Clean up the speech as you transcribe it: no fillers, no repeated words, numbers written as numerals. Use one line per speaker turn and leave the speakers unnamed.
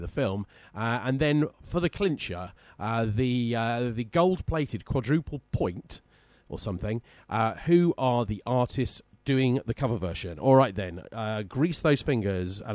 the film. And then for the clincher, the gold-plated quadruple point or something, who are the artists doing the cover version? All right then, grease those fingers. And